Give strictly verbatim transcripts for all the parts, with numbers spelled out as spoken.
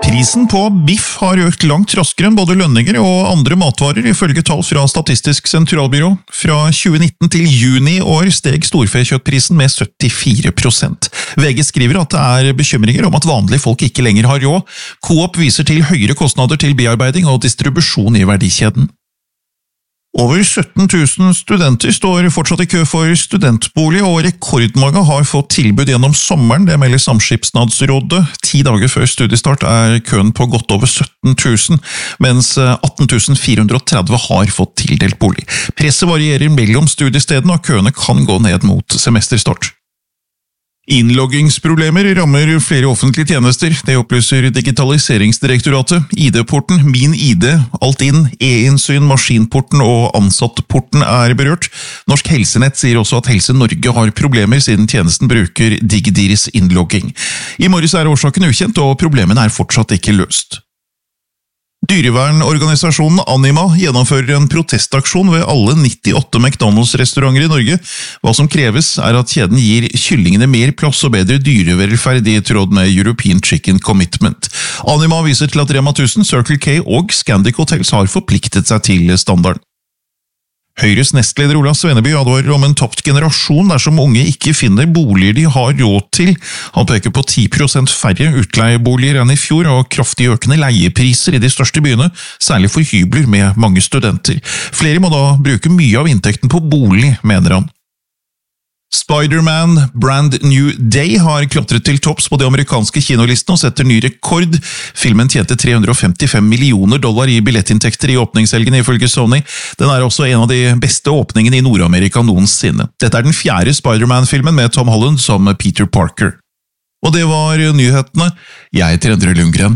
Prisen på biff har økt langt raskere enn både lønninger og andre matvarer, ifølge tall fra Statistisk sentralbyrå. Fra tjue nitten til juni i år steg storfekjøttprisen med syttifire prosent. V G skriver at det er bekymringer om at vanlige folk ikke lenger har råd. Coop viser til høyere kostnader til bearbeiding og distribusjon i verdikjeden. Over sytten tusen studenter står fortsatt i kø for studentbolig, og rekordmange har fått tilbud gjennom sommeren, det melder Samskipnadsrådet. Ti dager før studiestart er køen på godt over sytten tusen, mens atten tusen fire hundre og tretti har fått tildelt bolig. Presset varierer mellom studiestedene, og køene kan gå ned mot semesterstart. Innloggingsproblemer rammer flere offentlige tjenester, det opplyser Digitaliseringsdirektoratet. I D-porten, Min I D, Altinn, E-innsyn, Maskinporten og Ansattporten er berørt. Norsk Helsenett sier også at Helse Norge har problemer siden tjenesten bruker DigiDirs innlogging. I morges er årsaken ukjent, og problemene er fortsatt ikke løst. Dyrevernorganisasjonen Anima gjennomfører en protestaksjon ved alle nittiåtte McDonald's-restauranter i Norge. Hva som kreves er at kjeden gir kyllingene mer plass og bedre dyrevelferd i tråd med European Chicken Commitment. Anima viser til at Rema tusen, Circle K og Scandic Hotels har forpliktet seg til standarden. Høyres nestleder Ola Sveneby advarer om en tapt generasjon dersom unge ikke finner boliger de har råd til. Han peker på ti prosent færre utleieboliger enn i fjor og kraftig økende leiepriser i de største byene, særlig for hybler med mange studenter. Flere må da bruke mye av inntekten på bolig, mener han. Spider-Man Brand New Day har klatret til topps på de amerikanske kinolistene og setter ny rekord. Filmen tjente tre hundre og femtifem millioner dollar i billettinntekter i åpningshelgen ifølge Sony. Den er også en av de beste åpningene i Nord-Amerika noensinne. Dette er den fjerde Spider-Man-filmen med Tom Holland som Peter Parker. Og det var nyhetene. Jeg heter Endre Lundgren.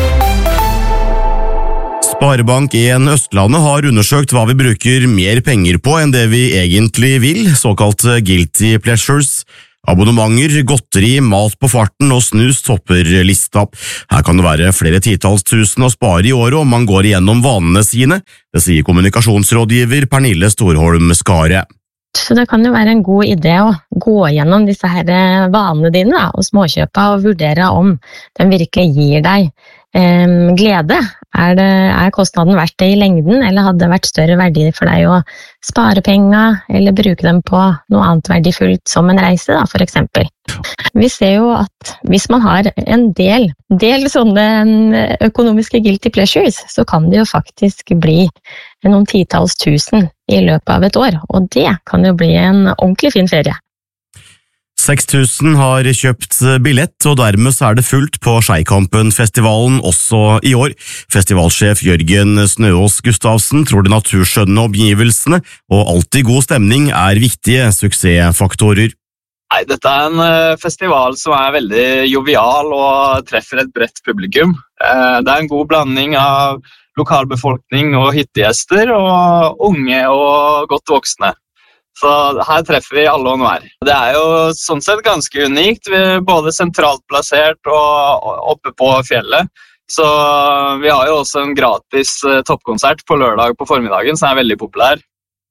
Sparebank en Østlandet har undersøkt hva vi bruker mer penger på enn det vi egentlig vil, såkalte guilty pleasures. Abonnementer, godteri, mat på farten og snus topper lista. Her kan det være flere titalls tusen å spare i året om man går igjennom vanene sine, det sier kommunikasjonsrådgiver Pernille Storholm Skare. Så det kan jo være en god idé å gå gjennom disse her vanene dine da, og småkjøpa og vurdere om den virkelig gir deg eh, glede. Er, det, er kostnaden verdt det i lengden, eller hadde det vært større verdi for deg å spare penger, eller bruke dem på noe annet verdifullt som en reise, da, for eksempel. Vi ser jo at hvis man har en del, del sånne økonomiske guilty pleasures, så kan det jo faktisk bli noen titalls tusen i løpet av et år, og det kan jo bli en ordentlig fin ferie. seks tusen har kjøpt billett, og dermed er det fullt på Skeikampen-festivalen også i år. Festivalsjef Jørgen Snøås Gustavsen tror de naturskjønne omgivelsene og alltid god stemning er viktige suksessfaktorer. Nei, dette er en festival som er veldig jovial og treffer et bredt publikum. Det er en god blanding av lokalbefolkning og hyttegjester, og unge og godt voksne. Så her treffer vi alle og enhver. Det er jo sånn sett ganske unikt, vi er både sentralt plassert og oppe på fjellet. Så vi har jo også en gratis toppkonsert på lørdag på formiddagen, som er veldig populær.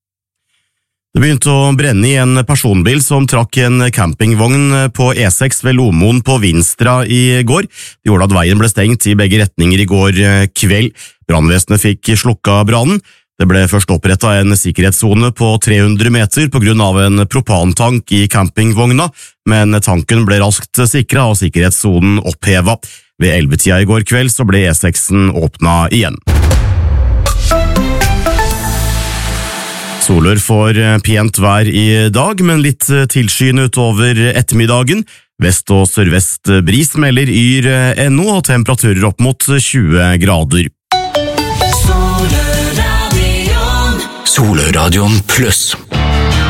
Det begynte å brenne i en personbil som trakk en campingvogn på E seks ved Lomoen på Vinstra i går. Det gjorde at veien ble stengt i begge retninger i går kveld. Brannvesenet fikk slukka brannen. Det ble først opprettet en sikkerhetszone på tre hundre meter på grunn av en propantank i campingvogna, men tanken ble raskt sikret og sikkerhetszonen opphevet. Ved elleve-tida i går kveld så ble E seksen åpnet igjen. Solør får pent vær i dag, men litt tilskyende utover ettermiddagen. Vest- og sørvest bris melder yr ennå, og temperaturer opp mot tjue grader. Soløradion pluss.